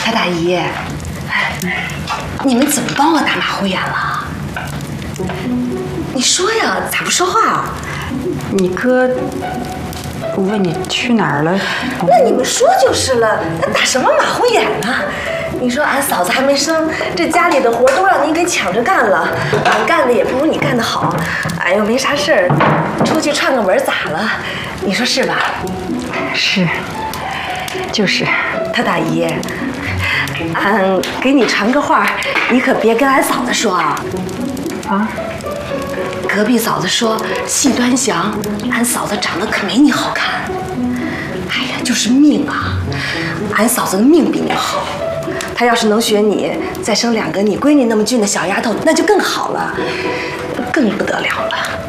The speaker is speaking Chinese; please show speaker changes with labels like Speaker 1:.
Speaker 1: 蔡大姨，你们怎么帮我打马虎眼了？你说呀，咋不说话啊？
Speaker 2: 你哥问你去哪儿了？
Speaker 1: 那你们说就是了，那打什么马虎眼呢？你说俺嫂子还没生，这家里的活都让你给抢着干了，俺干的也不如你干的好，俺又没啥事儿，出去串个门咋了？你说是吧？
Speaker 2: 是，就是。
Speaker 1: 他大姨，俺给你传个话，你可别跟俺嫂子说啊。
Speaker 2: 啊？
Speaker 1: 隔壁嫂子说戏端详，俺嫂子长得可没你好看。哎呀，就是命啊！俺嫂子的命比你好。她要是能学你，再生2个你闺女那么俊的小丫头，那就更好了，更不得了了。